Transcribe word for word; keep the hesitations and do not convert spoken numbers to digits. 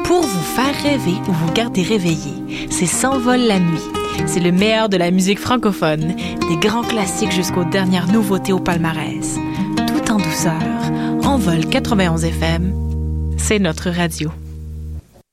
pour vous faire rêver ou vous garder réveillé. C'est S'envole la nuit. C'est le meilleur de la musique francophone, des grands classiques jusqu'aux dernières nouveautés au palmarès. Tout en douceur. Envol quatre-vingt-onze F M, c'est notre radio.